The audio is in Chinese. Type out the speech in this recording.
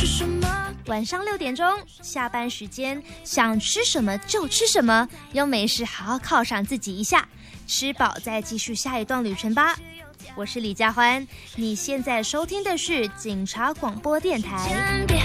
晚上6点钟，下班时间，想吃什么就吃什么，用美食好好犒赏自己一下，吃饱再继续下一段旅程吧。我是李佳欢，你现在收听的是警察广播电台。